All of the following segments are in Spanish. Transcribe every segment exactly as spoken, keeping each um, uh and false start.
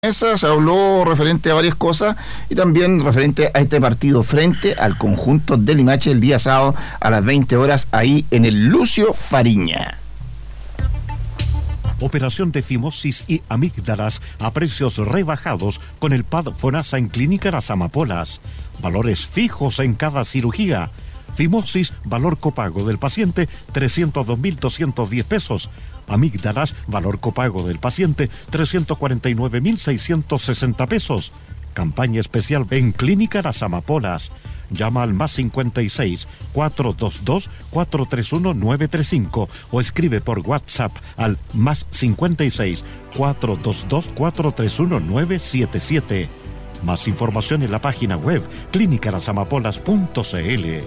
Esa se habló referente a varias cosas y también referente a este partido frente al conjunto de Limache el día sábado a las veinte horas ahí en el Lucio Fariña. Operación de fimosis y amígdalas a precios rebajados con el P A D FONASA en Clínica Las Amapolas. Valores fijos en cada cirugía. Fimosis, valor copago del paciente, trescientos dos mil doscientos diez pesos. Amígdalas, valor copago del paciente, trescientos cuarenta y nueve mil seiscientos sesenta pesos. Campaña especial en Clínica Las Amapolas. Llama al más cincuenta y seis, cuatrocientos veintidós, cuatrocientos treinta y uno, novecientos treinta y cinco o escribe por WhatsApp al más cincuenta y seis, cuatrocientos veintidós, cuatrocientos treinta y uno, novecientos setenta y siete. Más información en la página web clínica las amapolas punto c l.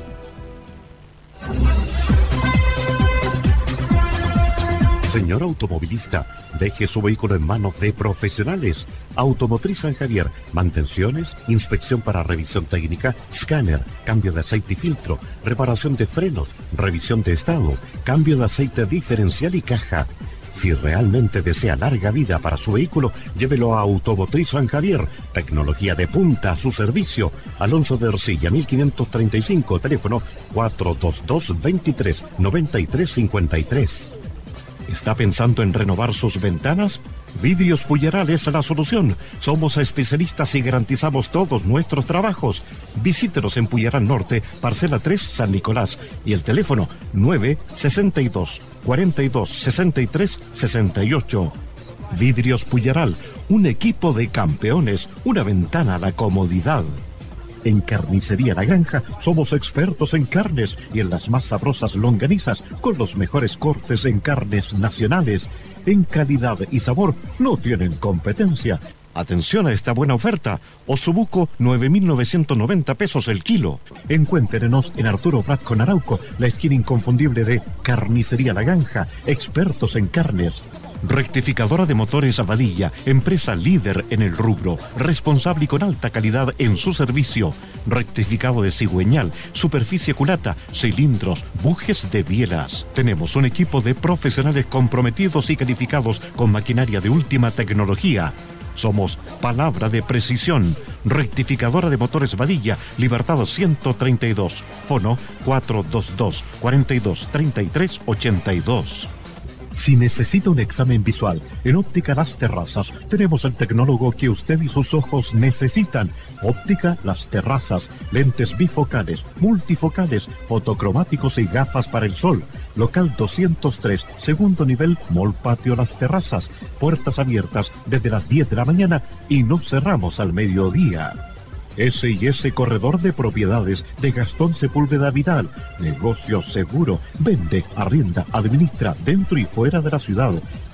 Señor automovilista, deje su vehículo en manos de profesionales. Automotriz San Javier, mantenciones, inspección para revisión técnica, escáner, cambio de aceite y filtro, reparación de frenos, revisión de estado, cambio de aceite diferencial y caja. Si realmente desea larga vida para su vehículo, llévelo a Automotriz San Javier. Tecnología de punta a su servicio. Alonso de Ercilla, mil quinientos treinta y cinco, teléfono cuatrocientos veintidós, veintitrés, noventa y tres cincuenta y tres. ¿Está pensando en renovar sus ventanas? Vidrios Puyeral es la solución. Somos especialistas y garantizamos todos nuestros trabajos. Visítenos en Puyeral Norte, Parcela tres, San Nicolás. Y el teléfono nueve sesenta y dos, cuarenta y dos, sesenta y tres, sesenta y ocho. Vidrios Puyeral, un equipo de campeones, una ventana a la comodidad. En Carnicería La Granja somos expertos en carnes y en las más sabrosas longanizas con los mejores cortes en carnes nacionales. En calidad y sabor no tienen competencia. Atención a esta buena oferta. Osobuco, nueve mil novecientos noventa pesos el kilo. Encuéntrenos en Arturo Prat con Arauco, la esquina inconfundible de Carnicería La Granja, expertos en carnes. Rectificadora de motores Abadilla, empresa líder en el rubro, responsable y con alta calidad en su servicio. Rectificado de cigüeñal, superficie culata, cilindros, bujes de bielas. Tenemos un equipo de profesionales comprometidos y calificados con maquinaria de última tecnología. Somos palabra de precisión. Rectificadora de motores Badilla, Libertad ciento treinta y dos, fono cuatrocientos veintidós, cuarenta y dos, treinta y tres, ochenta y dos. Si necesita un examen visual, en Óptica Las Terrazas tenemos el tecnólogo que usted y sus ojos necesitan. Óptica Las Terrazas, lentes bifocales, multifocales, fotocromáticos y gafas para el sol. Local doscientos tres, segundo nivel, Mall Patio Las Terrazas. Puertas abiertas desde las diez de la mañana y no cerramos al mediodía. S y S Corredor de Propiedades de Gastón Sepúlveda Vidal. Negocio seguro. Vende, arrienda, administra dentro y fuera de la ciudad.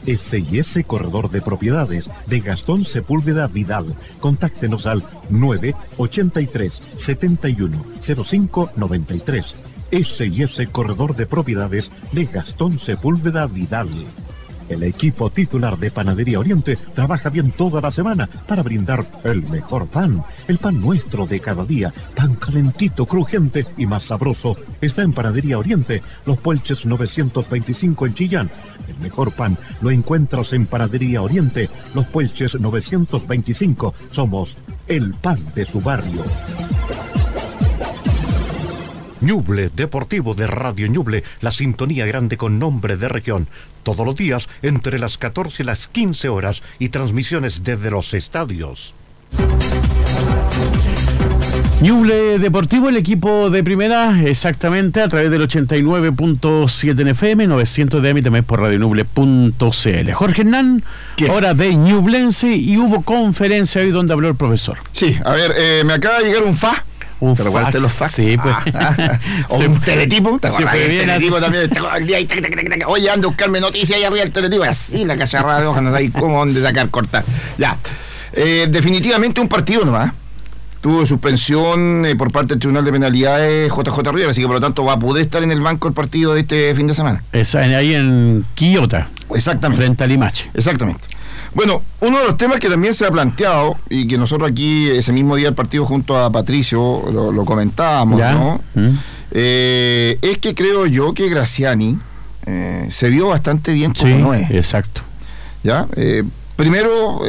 S y S Corredor de Propiedades de Gastón Sepúlveda Vidal. Contáctenos al nueve ochenta y tres, setenta y uno, cero cinco noventa y tres. S y S Corredor de Propiedades de Gastón Sepúlveda Vidal. El equipo titular de Panadería Oriente trabaja bien toda la semana para brindar el mejor pan. El pan nuestro de cada día, tan calentito, crujiente y más sabroso, está en Panadería Oriente, Los Puelches novecientos veinticinco en Chillán. El mejor pan lo encuentras en Panadería Oriente, Los Puelches novecientos veinticinco. Somos el pan de su barrio. Ñuble, Deportivo de Radio Ñuble, la sintonía grande con nombre de región. Todos los días entre las catorce y las quince horas y transmisiones desde los estadios. Ñuble Deportivo, el equipo de primera, exactamente, a través del ochenta y nueve punto siete en F M, novecientos de A M y también por radio ñuble punto c l. Jorge Hernán, ¿qué? Hora de Ñublense, y hubo conferencia hoy donde habló el profesor. Sí, a ver, eh, me acaba de llegar un F A. Un ¿Te recuerdas de los fax? Sí, pues. Ah, o un teletipo. ¿Te acuerdas del teletipo así. También? Oye, ando a buscarme noticias ahí arriba del teletipo. Así la cacharrada de hojas, no sabéis cómo, dónde sacar, cortar. Ya. Eh, definitivamente un partido nomás. Tuvo suspensión eh, por parte del Tribunal de Penalidades J J Rivera, así que por lo tanto va a poder estar en el banco el partido de este fin de semana. Esa, ahí en Quillota. Exactamente. Frente a Limache. Exactamente. Bueno, uno de los temas que también se ha planteado y que nosotros aquí ese mismo día del partido junto a Patricio lo, lo comentábamos, ¿ya? ¿No? ¿Mm? Eh, es que creo yo que Graciani eh, se vio bastante bien como sí, no es. Exacto. ¿Ya? Eh, primero, eh,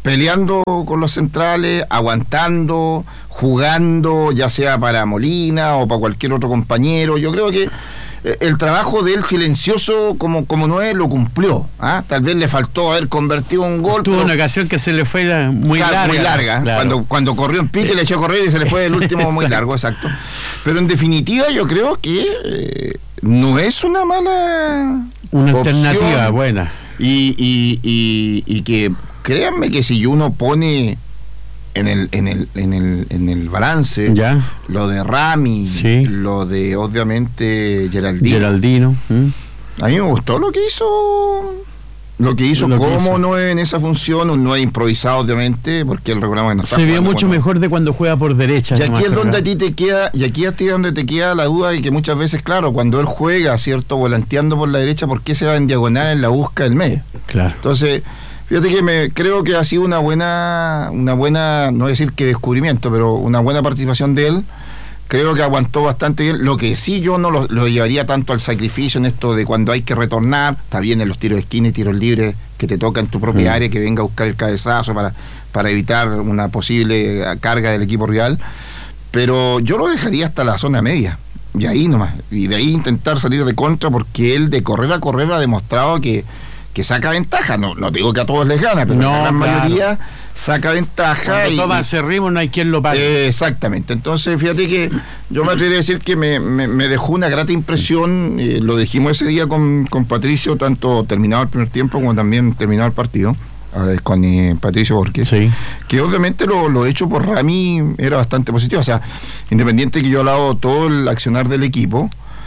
peleando con los centrales, aguantando, jugando, ya sea para Molina o para cualquier otro compañero. Yo creo que el trabajo de él silencioso como, como no es, lo cumplió. ¿Ah? Tal vez le faltó haber convertido un gol. Tuvo una ocasión que se le fue la, muy claro, larga. Muy larga. Claro. Cuando, cuando corrió en pique, le echó a correr y se le fue el último muy largo, exacto. Pero en definitiva yo creo que eh, no es una mala Una opción. Alternativa buena. Y, y, y, y que créanme que si uno pone en el en el en el en el balance ya. Lo de Rami, sí. Lo de obviamente Geraldino, Geraldino. ¿Mm? A mí me gustó lo que hizo lo que hizo, lo como que hizo. No es en esa función, un no es improvisado obviamente, porque el programa no está se vio mucho cuando... mejor de cuando juega por derecha. Y aquí es donde a ti te queda, y aquí es donde te queda la duda, y que muchas veces, claro, cuando él juega, cierto, volanteando por la derecha, ¿por qué se va en diagonal en la busca del medio? Claro. Entonces, fíjate que me creo que ha sido una buena, una buena, no decir que descubrimiento, pero una buena participación de él. Creo que aguantó bastante bien. Lo que sí yo no lo, lo llevaría tanto al sacrificio en esto de cuando hay que retornar. Está bien en los tiros de esquina y tiros libres que te toca en tu propia mm. área, que venga a buscar el cabezazo para, para evitar una posible carga del equipo rival. Pero yo lo dejaría hasta la zona media. Y ahí nomás. Y de ahí intentar salir de contra, porque él de correr a correr ha demostrado que que saca ventaja, no, no digo que a todos les gana, pero no, la gran claro. mayoría saca ventaja. Cuando y toma ese ritmo no hay quien lo pague. Eh, exactamente, entonces fíjate que yo me atrevería a decir que me, me, me dejó una grata impresión, eh, lo dijimos ese día con, con Patricio, tanto terminado el primer tiempo como también terminado el partido, ver, con eh, Patricio Borges, sí. que obviamente lo, lo hecho por Rami era bastante positivo, o sea, independiente que yo he hablado todo el accionar del equipo,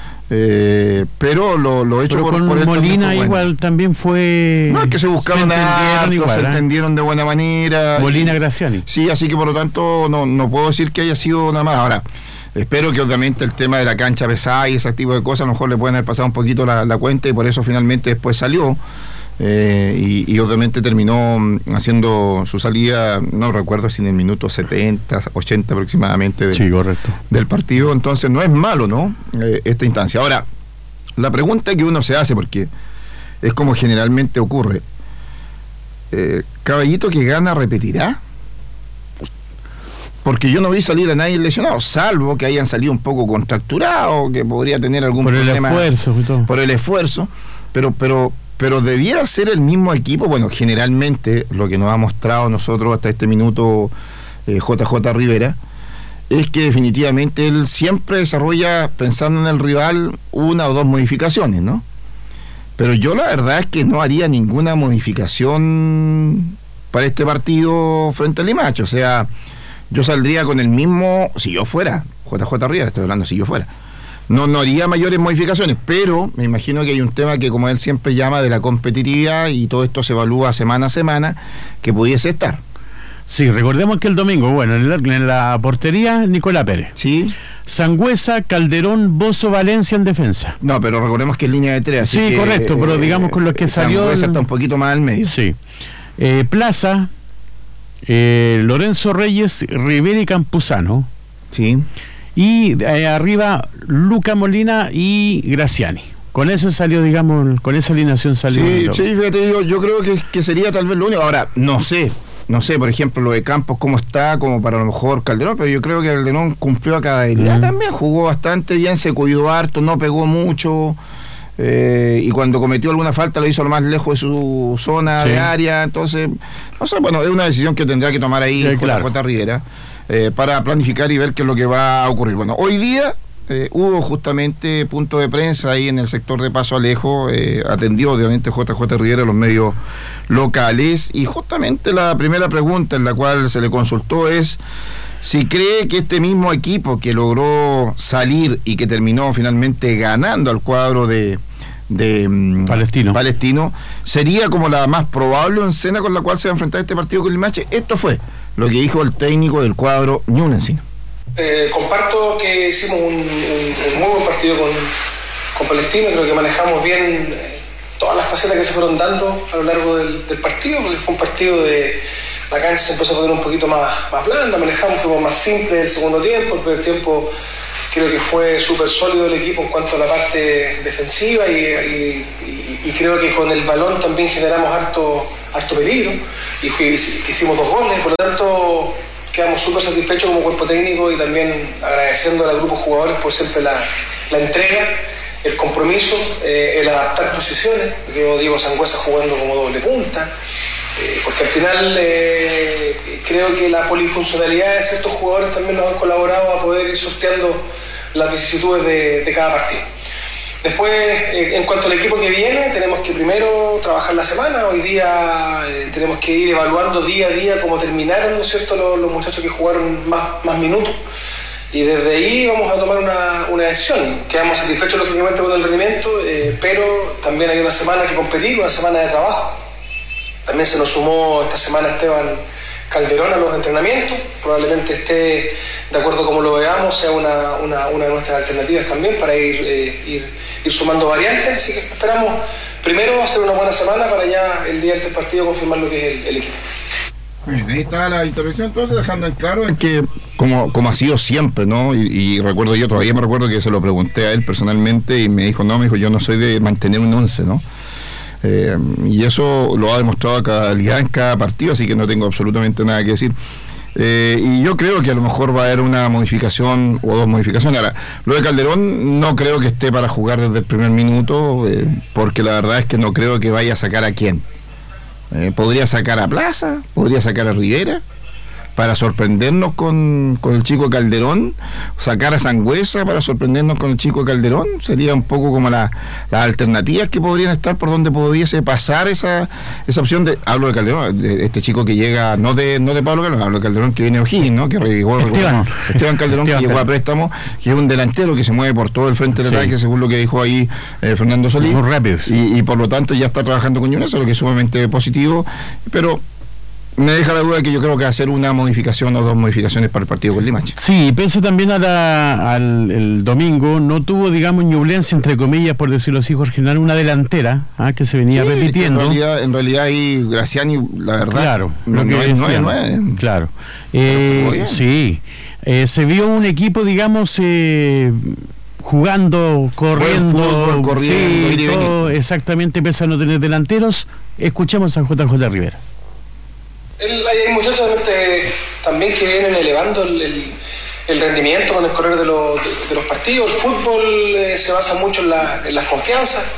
Eh, pero lo, lo hecho pero por, con por él Molina también igual bueno. También fue no es que se buscaron se harto, igual, se ¿eh? entendieron de buena manera Molina y, Graziani sí, así que por lo tanto no, no puedo decir que haya sido nada más. Ahora espero que obviamente el tema de la cancha pesada y ese tipo de cosas a lo mejor le pueden haber pasado un poquito la, la cuenta y por eso finalmente después salió. Eh, y, y obviamente terminó haciendo su salida, no recuerdo si en el minuto setenta, ochenta aproximadamente de, sí, correcto. del partido, entonces no es malo, ¿no? Eh, esta instancia. Ahora, la pregunta que uno se hace, porque es como generalmente ocurre, eh, ¿Caballito que gana repetirá? Porque yo no vi salir a nadie lesionado, salvo que hayan salido un poco contracturados, que podría tener algún por problema. Por el esfuerzo y todo. Por el esfuerzo, pero... pero pero debiera ser el mismo equipo. Bueno, generalmente lo que nos ha mostrado nosotros hasta este minuto eh, J J Rivera es que definitivamente él siempre desarrolla, pensando en el rival, una o dos modificaciones, ¿no? Pero yo la verdad es que no haría ninguna modificación para este partido frente al Limache. O sea, yo saldría con el mismo, si yo fuera J J Rivera, estoy hablando si yo fuera. No, no haría mayores modificaciones, pero me imagino que hay un tema que, como él siempre llama, de la competitividad, y todo esto se evalúa semana a semana, que pudiese estar. Sí, recordemos que el domingo, bueno, en la, en la portería, Nicolás Pérez. Sí. Sangüesa, Calderón, Bozo, Valencia en defensa. No, pero recordemos que es línea de tres. Así sí, que, correcto, eh, pero digamos con los que salió... Sangüesa el... está un poquito más al medio. Sí. Eh, Plaza, eh, Lorenzo Reyes, Rivera y Campuzano. Sí. Y eh, arriba Luca Molina y Graziani. Con eso salió, digamos, con esa alineación salió. Sí, sí, fíjate, yo, yo creo que, que sería tal vez lo único. Ahora, no sé, no sé, por ejemplo, lo de Campos, cómo está, como para lo mejor Calderón, pero yo creo que Calderón cumplió a cabalidad, uh-huh. también, jugó bastante bien, se cuidó harto, no pegó mucho, eh, y cuando cometió alguna falta lo hizo lo más lejos de su zona sí. de área, entonces, no sé, bueno, es una decisión que tendrá que tomar ahí sí, J J Rivera. Eh, para planificar y ver qué es lo que va a ocurrir. Bueno, hoy día eh, hubo justamente punto de prensa ahí en el sector de Paso Alejo, eh, atendió obviamente J J Rivera los medios locales, y justamente la primera pregunta en la cual se le consultó es si cree que este mismo equipo que logró salir y que terminó finalmente ganando al cuadro de de Palestino. Palestino sería como la más probable escena con la cual se va a enfrentar este partido con Limache. Esto fue lo que dijo el técnico del cuadro Ñublense. Eh, comparto que hicimos un, un, un muy buen partido con, con Palestino. Creo que manejamos bien todas las facetas que se fueron dando a lo largo del, del partido, porque fue un partido de la cancha se empezó a poner un poquito más, más blanda, manejamos, fuimos más simples el segundo tiempo, el primer tiempo creo que fue súper sólido el equipo en cuanto a la parte defensiva y, y, y, y creo que con el balón también generamos harto, harto peligro y fui, hicimos dos goles, por lo tanto quedamos súper satisfechos como cuerpo técnico y también agradeciendo al grupo de jugadores por siempre la, la entrega, el compromiso, eh, el adaptar posiciones. Yo Diego Sangüesa jugando como doble punta, eh, porque al final eh, creo que la polifuncionalidad de ciertos jugadores también nos han colaborado a poder ir sorteando las vicisitudes de, de cada partido. Después, eh, en cuanto al equipo que viene, tenemos que primero trabajar la semana. Hoy día eh, tenemos que ir evaluando día a día cómo terminaron, ¿no es cierto?, los, los muchachos que jugaron más, más minutos. Y desde ahí vamos a tomar una, una decisión. Quedamos satisfechos lógicamente con el rendimiento, eh, pero también hay una semana que competir, una semana de trabajo. También se nos sumó esta semana Esteban Calderón a los entrenamientos, probablemente esté, de acuerdo como lo veamos, sea una, una, una de nuestras alternativas también para ir, eh, ir, ir sumando variantes, así que esperamos primero hacer una buena semana para ya el día del partido confirmar lo que es el, el equipo. Bien, ahí está la intervención, entonces dejando en claro en que como, como ha sido siempre, ¿no? Y, y recuerdo yo, todavía me recuerdo que se lo pregunté a él personalmente y me dijo, no, me dijo, yo no soy de mantener un once, ¿no? Eh, y eso lo ha demostrado a calidad en cada partido, así que no tengo absolutamente nada que decir. Eh, y yo creo que a lo mejor va a haber una modificación o dos modificaciones. Ahora, lo de Calderón no creo que esté para jugar desde el primer minuto, eh, porque la verdad es que no creo que vaya a sacar a quién. Eh, podría sacar a Plaza, podría sacar a Rivera para sorprendernos con, con el chico Calderón, sacar a Sangüesa para sorprendernos con el chico Calderón, sería un poco como la, las alternativas que podrían estar por donde pudiese pasar esa esa opción de, hablo de Calderón, de este chico que llega, no de no de Pablo Calderón, hablo de Calderón que viene de O'Higgins, ¿no? Que llegó, Esteban, no, Esteban Calderón Esteban, que llegó a préstamo, que es un delantero que se mueve por todo el frente del sí. ataque, según lo que dijo ahí eh, Fernando Solís, muy rápido, y, y por lo tanto ya está trabajando con Ñublense, lo que es sumamente positivo, pero me deja la duda de que yo creo que hacer una modificación o dos modificaciones para el partido con Limache. Sí, pensé también a la, al el domingo, no tuvo, digamos, Ñublense, entre comillas, por decirlo así, Jorge Hernán, una delantera ¿ah? que se venía sí, repitiendo. En realidad, en realidad ahí Graciani, la verdad, claro, no, lo que no es nueve. Claro. Eh, sí, eh, se vio un equipo, digamos, eh, jugando, corriendo, fútbol, corriendo, sí, todo, exactamente, pese a no tener delanteros. Escuchemos a J J Rivera. El, hay muchachos este, también que vienen elevando el, el, el rendimiento con el correr de los, de, de los partidos. El fútbol eh, se basa mucho en, la, en las confianzas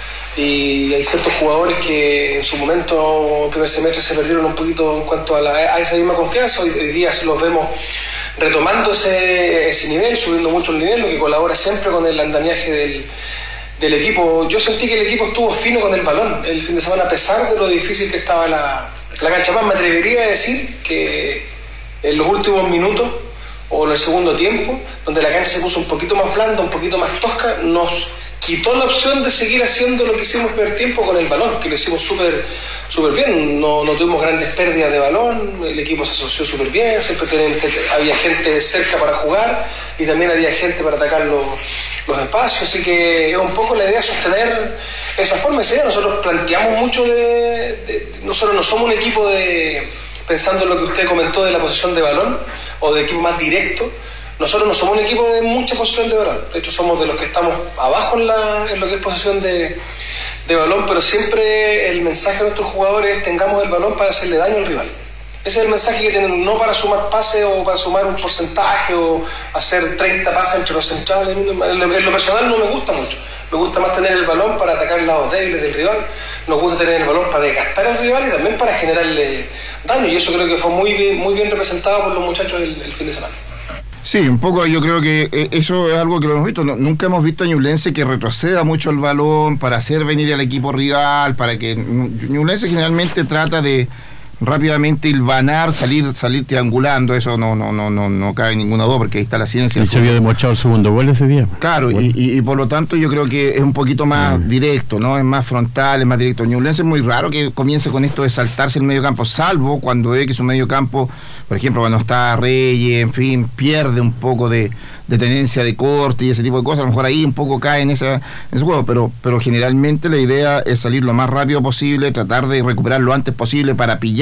y hay ciertos jugadores que en su momento, el primer semestre, se perdieron un poquito en cuanto a, la, a esa misma confianza. Hoy, hoy día los vemos retomando ese, ese nivel, subiendo mucho el nivel, lo que colabora siempre con el andamiaje del, del equipo. Yo sentí que el equipo estuvo fino con el balón el fin de semana, a pesar de lo difícil que estaba la... La cancha más. Me atrevería a decir que en los últimos minutos o en el segundo tiempo, donde la cancha se puso un poquito más blanda, un poquito más tosca, nos quitó la opción de seguir haciendo lo que hicimos el primer tiempo con el balón, que lo hicimos súper súper bien. No, no tuvimos grandes pérdidas de balón, el equipo se asoció súper bien, siempre tenemos, había gente cerca para jugar y también había gente para atacar los, los espacios, así que es un poco la idea sostener esa forma. Esa idea. Nosotros planteamos mucho de, de, de nosotros no somos un equipo de, pensando en lo que usted comentó de la posesión de balón o de equipo más directo, nosotros no somos un equipo de mucha posesión de balón, de hecho somos de los que estamos abajo en, la, en lo que es posesión de, de balón, pero siempre el mensaje de nuestros jugadores es tengamos el balón para hacerle daño al rival. Ese es el mensaje que tienen, no para sumar pases o para sumar un porcentaje o hacer treinta pases entre los centrales. En lo personal no me gusta mucho. Me gusta más tener el balón para atacar lados débiles del rival. Nos gusta tener el balón para desgastar al rival y también para generarle daño. Y eso creo que fue muy bien, muy bien representado por los muchachos el, el fin de semana. Sí, un poco yo creo que eso es algo que lo hemos visto. No, nunca hemos visto a Ñublense que retroceda mucho el balón para hacer venir al equipo rival, para que Ñublense generalmente trata de rápidamente hilvanar, salir salir triangulando. Eso no no no no no cabe ninguna duda, porque ahí está la ciencia. Y se había demostrado el segundo gol ese día. Claro, bueno. y, y, y por lo tanto yo creo que es un poquito más mm. directo, ¿no? Es más frontal, es más directo. Ñublense es muy raro que comience con esto de saltarse el medio campo, salvo cuando ve que su medio campo, por ejemplo, cuando está Reyes, en fin, pierde un poco de, de tenencia de corte y ese tipo de cosas. A lo mejor ahí un poco cae en, esa, en ese juego, pero, pero generalmente la idea es salir lo más rápido posible, tratar de recuperar lo antes posible para pillar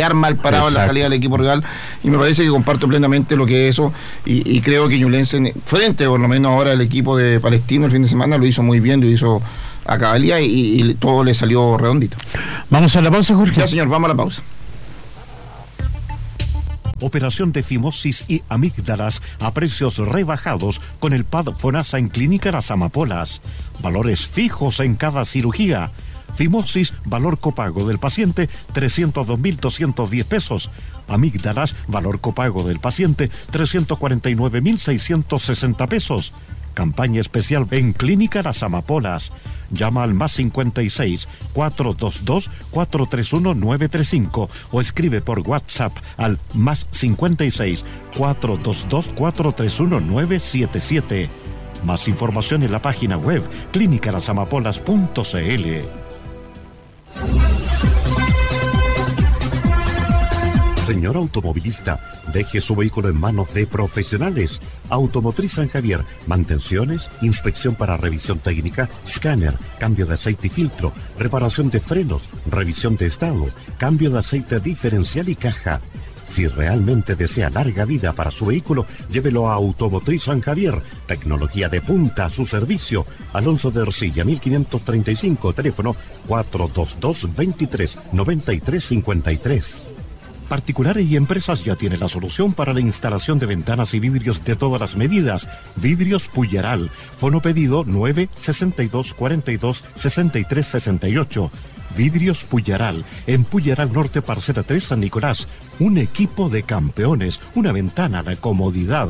quedar mal parado. Exacto. En la salida del equipo rival, y me parece que comparto plenamente lo que es eso, y, y creo que Ñublense, frente por lo menos ahora el equipo de Palestino el fin de semana, lo hizo muy bien, lo hizo a cabalidad y, y todo le salió redondito. Vamos a la pausa, Jorge. Ya, señor, vamos a la pausa. Operación de fimosis y amígdalas a precios rebajados con el P A D FONASA en Clínica Las Amapolas. Valores fijos en cada cirugía. Fimosis, valor copago del paciente, trescientos dos mil doscientos diez pesos. Amígdalas, valor copago del paciente, trescientos cuarenta y nueve mil seiscientos sesenta pesos. Campaña especial en Clínica Las Amapolas. Llama al más cincuenta y seis, cuatrocientos veintidós, cuatrocientos treinta y uno, novecientos treinta y cinco o escribe por WhatsApp al más cincuenta y seis, cuatrocientos veintidós, cuatrocientos treinta y uno, novecientos setenta y siete. Más información en la página web clínica las amapolas punto c l. Señor automovilista, deje su vehículo en manos de profesionales. Automotriz San Javier, mantenciones, inspección para revisión técnica, escáner, cambio de aceite y filtro, reparación de frenos, revisión de estado, cambio de aceite diferencial y caja. Si realmente desea larga vida para su vehículo, llévelo a Automotriz San Javier. Tecnología de punta a su servicio. Alonso de Ercilla, mil quinientos treinta y cinco, teléfono cuatro dos dos, veintitrés, noventa y tres cincuenta y tres. Particulares y empresas ya tienen la solución para la instalación de ventanas y vidrios de todas las medidas. Vidrios Puyaral. Fono pedido nueve sesenta y dos, cuarenta y dos, sesenta y tres sesenta y ocho. Vidrios Puyaral. En Puyaral Norte, Parcela tres, San Nicolás. Un equipo de campeones. Una ventana de comodidad.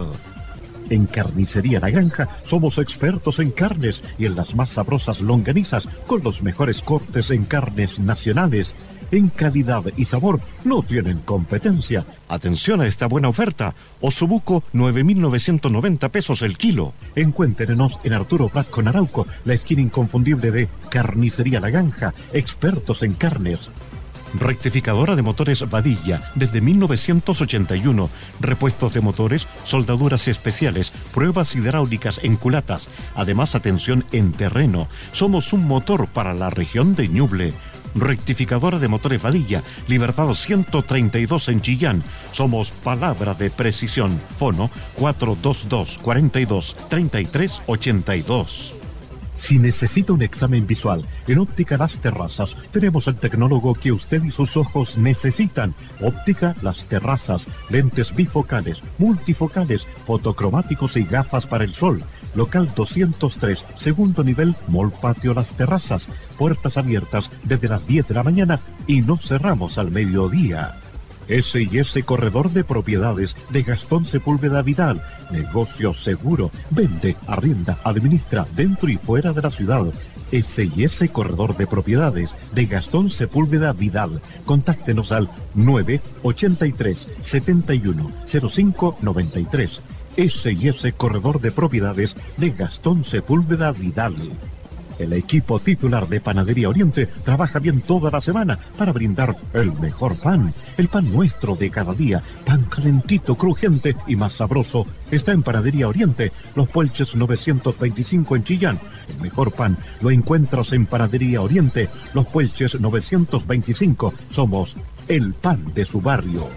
En Carnicería La Granja somos expertos en carnes y en las más sabrosas longanizas con los mejores cortes en carnes nacionales. En calidad y sabor no tienen competencia. Atención a esta buena oferta. Osobuco, nueve mil novecientos noventa pesos el kilo. Encuéntrenos en Arturo Prat con Arauco, la esquina inconfundible de Carnicería La Granja, expertos en carnes. Rectificadora de motores Vadilla, desde mil novecientos ochenta y uno. Repuestos de motores, soldaduras especiales, pruebas hidráulicas en culatas. Además, atención en terreno. Somos un motor para la región de Ñuble. Rectificadora de motores Vadilla, Libertad ciento treinta y dos en Chillán. Somos palabra de precisión. Fono cuatro dos dos, cuarenta y dos, treinta y tres ochenta y dos. Si necesita un examen visual, en Óptica Las Terrazas tenemos el tecnólogo que usted y sus ojos necesitan. Óptica Las Terrazas, lentes bifocales, multifocales, fotocromáticos y gafas para el sol. Local doscientos tres, segundo nivel, Mall Patio Las Terrazas. Puertas abiertas desde las diez de la mañana y no cerramos al mediodía. S y S Corredor de Propiedades de Gastón Sepúlveda Vidal. Negocio seguro. Vende, arrienda, administra dentro y fuera de la ciudad. S y S Corredor de Propiedades de Gastón Sepúlveda Vidal. Contáctenos al nueve ochenta y tres, setenta y uno, cero cinco noventa y tres. S y S Corredor de Propiedades de Gastón Sepúlveda Vidal. El equipo titular de Panadería Oriente trabaja bien toda la semana para brindar el mejor pan. El pan nuestro de cada día, pan calentito, crujiente y más sabroso, está en Panadería Oriente, Los Puelches novecientos veinticinco en Chillán. El mejor pan lo encuentras en Panadería Oriente, Los Puelches novecientos veinticinco. Somos el pan de su barrio.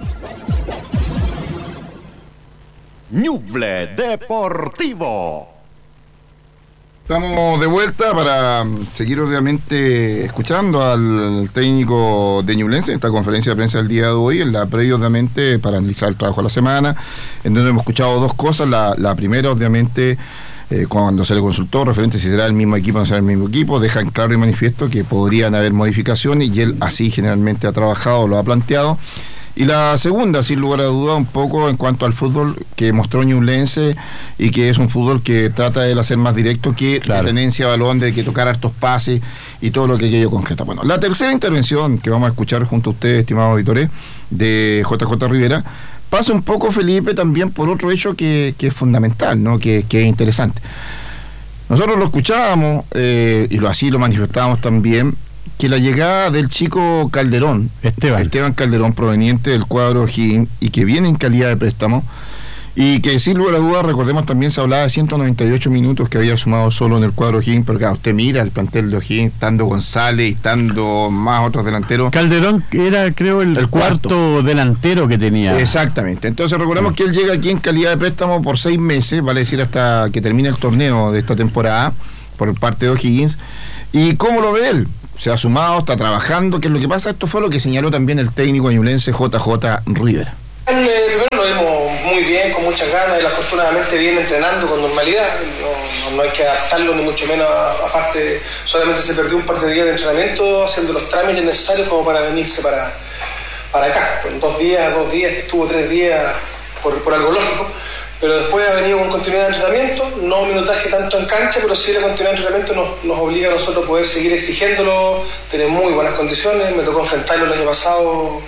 Ñuble Deportivo. Estamos de vuelta para seguir obviamente escuchando al técnico de Ñublense en esta conferencia de prensa del día de hoy, en la previa obviamente para analizar el trabajo de la semana, en donde hemos escuchado dos cosas. La, la primera obviamente eh, cuando se le consultó referente si será el mismo equipo o no será el mismo equipo, dejan claro y manifiesto que podrían haber modificaciones y él así generalmente ha trabajado, lo ha planteado. Y la segunda, sin lugar a duda, un poco en cuanto al fútbol que mostró Ñublense y que es un fútbol que trata de hacer más directo que claro. La tenencia de balón, de que tocar hartos pases y todo lo que aquello concreta. Bueno, la tercera intervención que vamos a escuchar junto a ustedes, estimados auditores, de J J Rivera, pasa un poco, Felipe, también por otro hecho que, que es fundamental, ¿no? que, que es interesante. Nosotros lo escuchábamos eh, y lo así lo manifestábamos también, que la llegada del chico Calderón, Esteban, Esteban Calderón, proveniente del cuadro O'Higgins y que viene en calidad de préstamo, Y que sin lugar a dudas, recordemos también se hablaba de ciento noventa y ocho minutos que había sumado solo en el cuadro O'Higgins, pero claro, usted mira el plantel de O'Higgins, estando González, estando más otros delanteros. Calderón era, creo, el, el cuarto. cuarto delantero que tenía. Exactamente. Entonces recordemos que él llega aquí en calidad de préstamo por seis meses, vale decir hasta que termine el torneo de esta temporada, por parte de O'Higgins. ¿Y cómo lo ve él? Se ha sumado, está trabajando. ¿Qué es lo que pasa? Esto fue lo que señaló también el técnico ñublense J J Rivera. Primero lo vemos muy bien, con muchas ganas, y afortunadamente viene entrenando con normalidad. No, no, no hay que adaptarlo ni mucho menos, aparte solamente se perdió un par de días de entrenamiento haciendo los trámites necesarios como para venirse para, para acá. Pues dos días, dos días, estuvo tres días por, por algo lógico, pero después ha venido con continuidad de entrenamiento, no minutaje tanto en cancha, pero sí la continuidad de entrenamiento nos, nos obliga a nosotros a poder seguir exigiéndolo, tener muy buenas condiciones. Me tocó enfrentarlo el año pasado.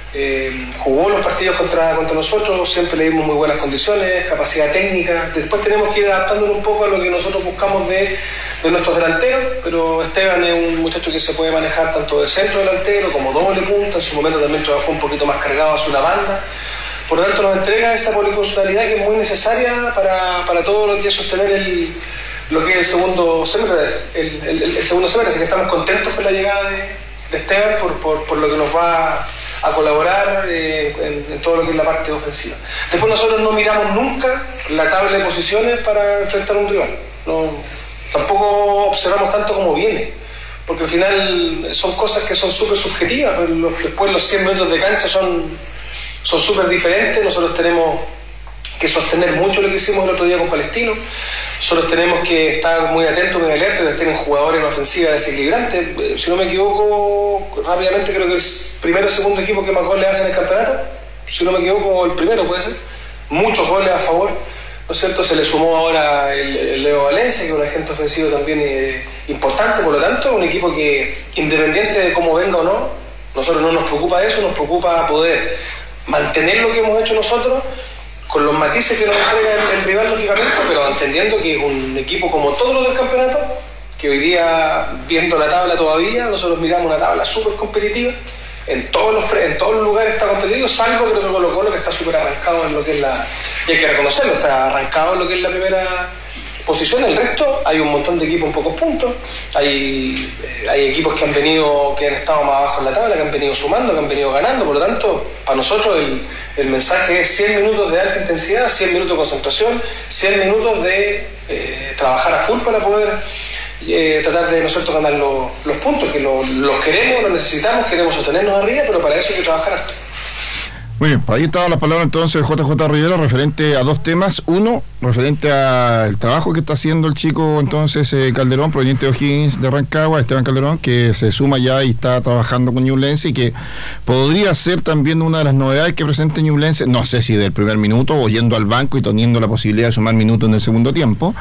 Eh, jugó los partidos contra, contra nosotros, siempre le dimos muy buenas condiciones, capacidad técnica. Después tenemos que ir adaptándonos un poco a lo que nosotros buscamos de, de nuestros delanteros, pero Esteban es un muchacho que se puede manejar tanto de centro delantero como doble punta. En su momento también trabajó un poquito más cargado hacia una banda, por lo tanto nos entrega esa polifuncionalidad que es muy necesaria para, para todo lo que es sostener el, lo que es el segundo semestre, el, el, el, el segundo semestre, así que estamos contentos con la llegada de, de Esteban por, por, por lo que nos va a colaborar eh, en, en todo lo que es la parte ofensiva. Después nosotros no miramos nunca la tabla de posiciones para enfrentar a un rival. No, tampoco observamos tanto cómo viene, porque al final son cosas que son súper subjetivas, pero los, después los cien minutos de cancha son son súper diferentes. Nosotros tenemos que sostener mucho lo que hicimos el otro día con Palestino. Nosotros tenemos que estar muy atentos, muy alertas, de tener jugadores en ofensiva desequilibrantes. Si no me equivoco, rápidamente creo que el primero o segundo equipo que más goles hace en el campeonato, si no me equivoco, el primero puede ser. Muchos goles a favor, ¿no es cierto? Se le sumó ahora el, el Leo Valencia, que es un agente ofensivo también eh, importante. Por lo tanto, es un equipo que, independiente de cómo venga o no, nosotros no nos preocupa eso, nos preocupa poder mantener lo que hemos hecho nosotros, con los matices que nos entrega el, el rival, lógicamente, pero entendiendo que es un equipo como todos los del campeonato, que hoy día, viendo la tabla todavía, nosotros miramos una tabla súper competitiva, en todos los en todos los lugares está competitivo, salvo creo que Colo Colo, que está súper arrancado en lo que es la, y hay que reconocerlo, está arrancado en lo que es la primera posición. El resto, hay un montón de equipos en pocos puntos, hay, eh, hay equipos que han venido, que han estado más abajo en la tabla, que han venido sumando, que han venido ganando. Por lo tanto, para nosotros el, el mensaje es cien minutos de alta intensidad, cien minutos de concentración, cien minutos de eh, trabajar a full para poder eh, tratar de nosotros ganar los, los puntos, que los lo queremos, los necesitamos, queremos sostenernos arriba, pero para eso hay que trabajar harto. Muy bien, ahí estaba la palabra entonces de J J Rivera referente a dos temas. Uno, referente al trabajo que está haciendo el chico entonces eh, Calderón, proveniente de O'Higgins de Rancagua, Esteban Calderón, que se suma ya y está trabajando con Ñublense, y que podría ser también una de las novedades que presenta Ñublense, no sé si del primer minuto o yendo al banco y teniendo la posibilidad de sumar minutos en el segundo tiempo.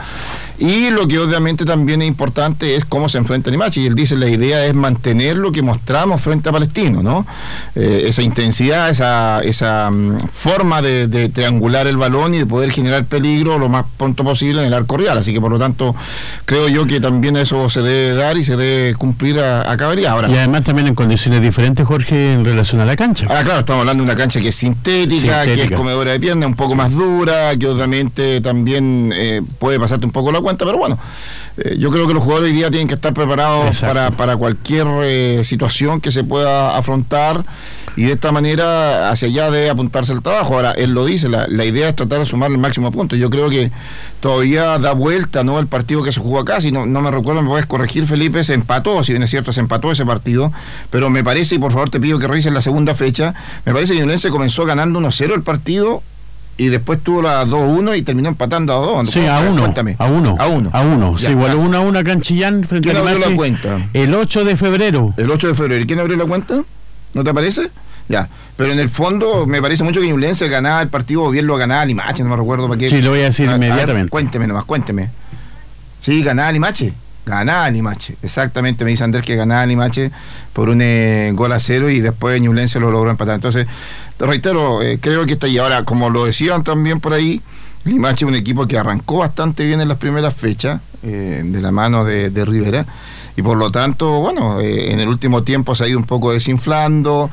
Y lo que obviamente también es importante es cómo se enfrenta Limache, y él dice la idea es mantener lo que mostramos frente a Palestino, ¿no? Eh, esa intensidad, esa esa um, forma de, de triangular el balón y de poder generar peligro lo más pronto posible en el arco rival. Así que por lo tanto creo yo que también eso se debe dar y se debe cumplir a, a cabalidad. Ahora, y además también en condiciones diferentes, Jorge, en relación a la cancha. Ah, claro, estamos hablando de una cancha que es sintética, sintética. que es comedora de pierna, un poco más dura, que obviamente también eh, puede pasarte un poco la cuenta, pero bueno, eh, yo creo que los jugadores hoy día tienen que estar preparados para, para cualquier eh, situación que se pueda afrontar, y de esta manera hacia allá debe apuntarse el trabajo. Ahora, él lo dice, la, la idea es tratar de sumar el máximo punto. Yo creo que todavía da vuelta, ¿no?, el partido que se jugó acá. Si no, no me recuerdo, me puedes corregir, Felipe, se empató, si bien es cierto, se empató ese partido, pero me parece, y por favor te pido que revises la segunda fecha, me parece que Ñublense comenzó ganando uno cero el partido y después tuvo la dos uno y terminó empatando a dos. Sí, a uno, Cuéntame. a uno. A uno. A uno. Se igualó uno a uno acá en Chillán frente a Limache. ¿Quién abrió la cuenta? El ocho de febrero. El ocho de febrero. ¿Y quién abrió la cuenta? ¿No te parece? Ya, pero en el fondo me parece mucho que Ñublense ganaba el partido, o bien lo ganaba Limache, no me recuerdo para qué. Sí, lo voy a decir a, inmediatamente. A ver, cuénteme nomás, cuénteme. Sí, ganaba Limache, ganaba Limache, exactamente, me dice Andrés que ganaba Limache por un eh, gol a cero, y después Ñublense lo logró empatar. Entonces, te reitero, eh, creo que está ahí. Ahora, como lo decían también por ahí, Limache es un equipo que arrancó bastante bien en las primeras fechas, eh, de la mano de, de Rivera, y por lo tanto, bueno, eh, en el último tiempo se ha ido un poco desinflando.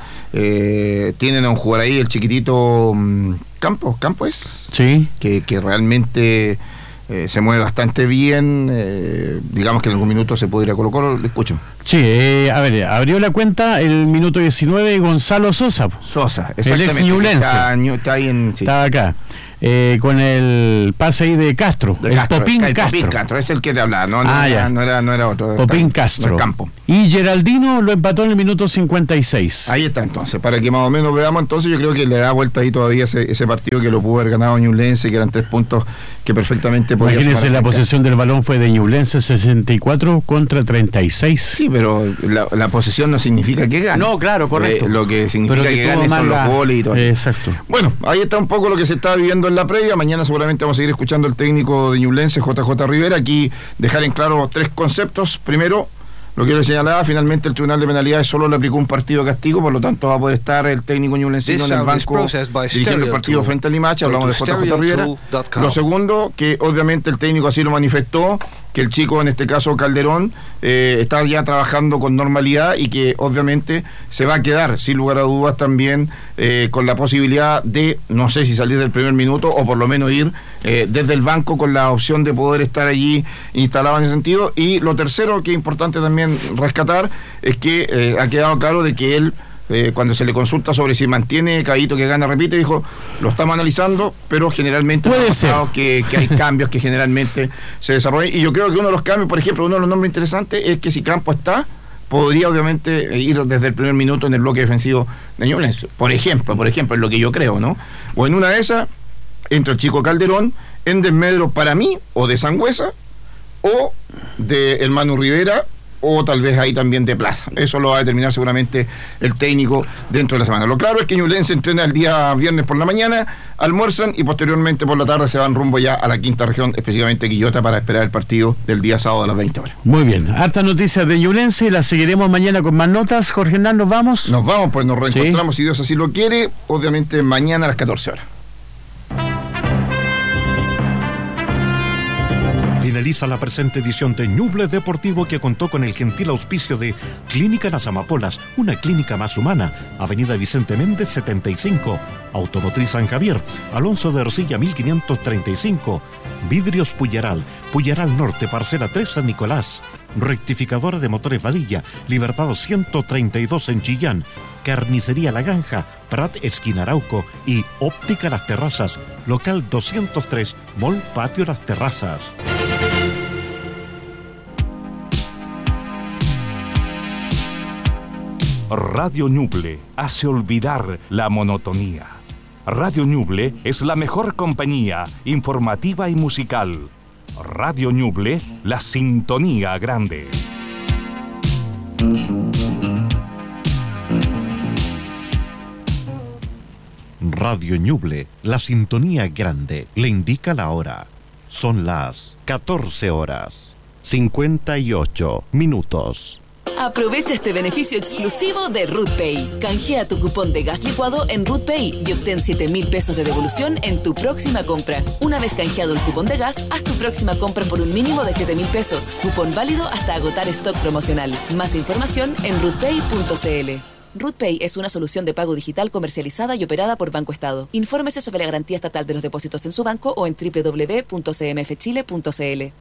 Eh, tienen a un jugador ahí, el chiquitito um, Campos, Campos es, sí, que, que realmente eh, se mueve bastante bien. Eh, digamos que en algún minuto se puede ir a Colo Colo. Le escucho. Sí, eh, a ver, abrió la cuenta el minuto diecinueve Gonzalo Sosa. Sosa, el ex ñublense. Está, está ahí en... Sí. Está acá. Eh, con el pase ahí de Castro, de el Castro, Popín el Castro. Popín Castro, es el que te hablaba, no, no, ah, era, no, era, no era otro. Popín está, Castro. No Campo. Y Geraldino lo empató en el minuto cincuenta y seis. Ahí está entonces, para que más o menos veamos entonces, yo creo que le da vuelta ahí todavía ese, ese partido que lo pudo haber ganado Ñublense, que eran tres puntos que perfectamente podía. Imagínense, la posesión del balón fue de Ñublense sesenta y cuatro contra treinta y seis. Sí, pero la, la posesión no significa que gane. No, claro, correcto. Eh, lo que significa que, que, que gane son la... los goles y todo. Exacto. Bueno, ahí está un poco lo que se está viviendo en la previa. Mañana seguramente vamos a seguir escuchando al técnico de Ñublense, J J Rivera. Aquí dejar en claro tres conceptos. Primero, lo que yo le señalaba, finalmente el Tribunal de Penalidades solo le aplicó un partido de castigo, por lo tanto va a poder estar el técnico ñublencino en el banco dirigiendo el partido frente a Limache. Hablamos de J J Rivera. Lo segundo, que obviamente el técnico así lo manifestó, que el chico, en este caso Calderón, eh, está ya trabajando con normalidad y que obviamente se va a quedar, sin lugar a dudas, también eh, con la posibilidad de, no sé si salir del primer minuto o por lo menos ir eh, desde el banco con la opción de poder estar allí instalado en ese sentido. Y lo tercero, que es importante también rescatar, es que eh, ha quedado claro de que él, Eh, cuando se le consulta sobre si mantiene Caballito que gana, repite, dijo, lo estamos analizando, pero generalmente puede ser que, que hay cambios que generalmente se desarrollan. Y yo creo que uno de los cambios, por ejemplo, uno de los nombres interesantes es que si Campo está, podría obviamente ir desde el primer minuto en el bloque defensivo de Ñublense. Por ejemplo, por ejemplo, es lo que yo creo, ¿no? O en una de esas, entra el chico Calderón en desmedro para mí, o de Sangüesa, o de el Manu Rivera, o tal vez ahí también de Plaza. Eso lo va a determinar seguramente el técnico dentro de la semana. Lo claro es que Ñublense entrena el día viernes por la mañana, almuerzan y posteriormente por la tarde se van rumbo ya a la quinta región, específicamente Quillota, para esperar el partido del día sábado a las veinte horas. Muy bien, hartas noticias de Ñublense, las seguiremos mañana con más notas. Jorge Hernán, ¿nos vamos? Nos vamos, pues nos reencontramos, ¿Sí? si Dios así lo quiere, obviamente mañana a las catorce horas. Finaliza la presente edición de Ñuble Deportivo, que contó con el gentil auspicio de Clínica Las Amapolas, una clínica más humana, Avenida Vicente Méndez setenta y cinco, Automotriz San Javier, Alonso de Ercilla mil quinientos treinta y cinco, Vidrios Puyaral, Puyaral Norte, Parcela tres San Nicolás, Rectificadora de Motores Vadilla, Libertad ciento treinta y dos en Chillán, Carnicería La Granja, Prat esquina Arauco y Óptica Las Terrazas, local doscientos tres, Mall Patio Las Terrazas. Radio Ñuble hace olvidar la monotonía. Radio Ñuble es la mejor compañía informativa y musical. Radio Ñuble, la sintonía grande. Radio Ñuble, la sintonía grande, le indica la hora. Son las catorce horas, cincuenta y ocho minutos. Aprovecha este beneficio exclusivo de RootPay. Canjea tu cupón de gas licuado en RootPay y obtén siete mil pesos de devolución en tu próxima compra. Una vez canjeado el cupón de gas, haz tu próxima compra por un mínimo de siete mil pesos. Cupón válido hasta agotar stock promocional. Más información en rootpay punto cl. RootPay es una solución de pago digital comercializada y operada por Banco Estado. Infórmese sobre la garantía estatal de los depósitos en su banco o en doble u doble u doble u punto c m f chile punto c l.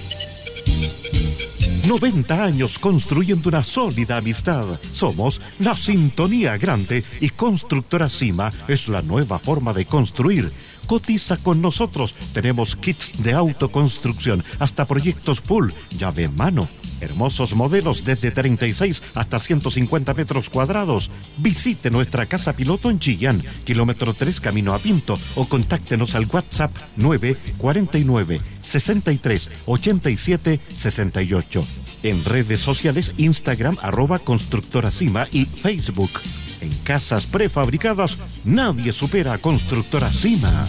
noventa años construyendo una sólida amistad. Somos la sintonía grande y Constructora Cima es la nueva forma de construir. Cotiza con nosotros. Tenemos kits de autoconstrucción hasta proyectos full, llave en mano. Hermosos modelos desde treinta y seis hasta ciento cincuenta metros cuadrados. Visite nuestra casa piloto en Chillán, kilómetro tres camino a Pinto, o contáctenos al WhatsApp nueve cuarenta y nueve, sesenta y tres, ochenta y siete, sesenta y ocho. En redes sociales, Instagram, arroba Constructora Cima y Facebook. En casas prefabricadas, nadie supera a Constructora Cima.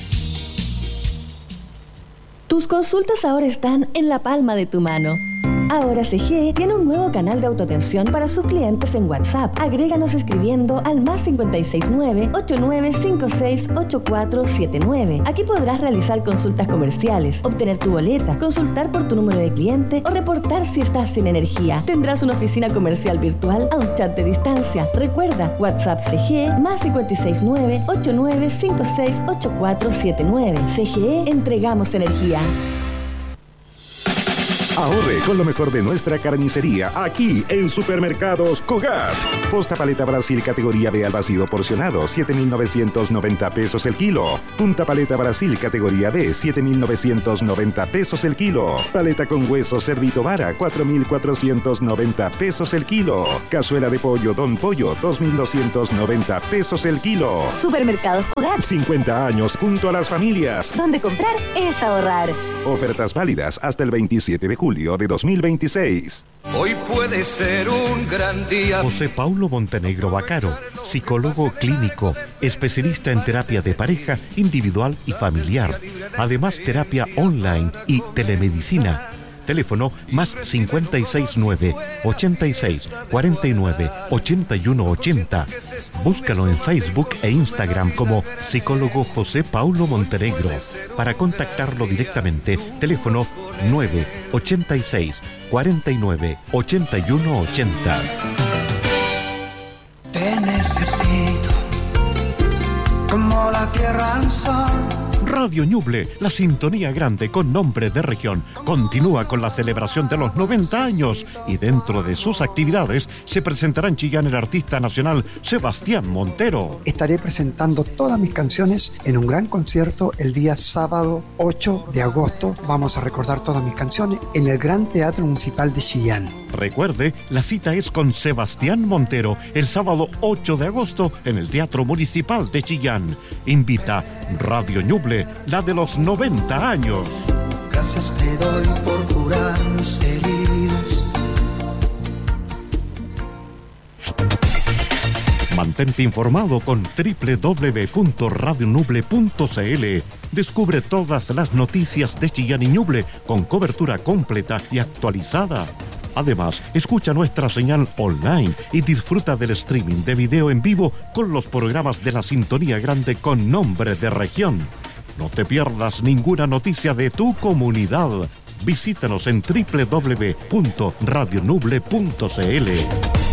Tus consultas ahora están en la palma de tu mano. Ahora C G E tiene un nuevo canal de autoatención para sus clientes en WhatsApp. Agréganos escribiendo al más cinco seis nueve, ocho nueve cinco seis, ocho cuatro siete nueve. Aquí podrás realizar consultas comerciales, obtener tu boleta, consultar por tu número de cliente o reportar si estás sin energía. Tendrás una oficina comercial virtual a un chat de distancia. Recuerda, WhatsApp C G E más cinco seis nueve, ocho nueve cinco seis, ocho cuatro siete nueve. C G E, entregamos energía. Ahorre con lo mejor de nuestra carnicería aquí en Supermercados Cogat. Posta paleta Brasil categoría B al vacío porcionado, siete mil novecientos noventa pesos el kilo. Punta paleta Brasil categoría B, siete mil novecientos noventa pesos el kilo. Paleta con hueso cerdito vara, cuatro mil cuatrocientos noventa pesos el kilo. Cazuela de pollo Don Pollo, dos mil doscientos noventa pesos el kilo. Supermercados Cogat. cincuenta años junto a las familias. Donde comprar es ahorrar. Ofertas válidas hasta el veintisiete de julio de dos mil veintiséis. Hoy puede ser un gran día. José Paulo Montenegro Bacaro, psicólogo clínico, especialista en terapia de pareja, individual y familiar. Además, terapia online y telemedicina. Teléfono más cinco seis nueve, ochenta y seis, cuarenta y nueve, ochenta y uno ochenta. Búscalo en Facebook e Instagram como psicólogo José Paulo Montenegro. Para contactarlo directamente, teléfono nueve ochenta y seis, cuarenta y nueve, ochenta y uno ochenta. Te necesito como la tierra al sol. Radio Ñuble, la sintonía grande con nombre de región, continúa con la celebración de los noventa años y dentro de sus actividades se presentará en Chillán el artista nacional Sebastián Montero. Estaré presentando todas mis canciones en un gran concierto el día sábado ocho de agosto. Vamos a recordar todas mis canciones en el Gran Teatro Municipal de Chillán. Recuerde, la cita es con Sebastián Montero el sábado ocho de agosto en el Teatro Municipal de Chillán. Invita Radio Ñuble, la de los noventa años. Gracias te doy por curar mis heridas. Mantente informado con doble u doble u doble u punto radio ñuble punto c l. Descubre todas las noticias de Chillán y Ñuble con cobertura completa y actualizada. Además, escucha nuestra señal online y disfruta del streaming de video en vivo con los programas de la Sintonía Grande con nombre de región. No te pierdas ninguna noticia de tu comunidad. Visítanos en doble u doble u doble u punto radio ñuble punto c l.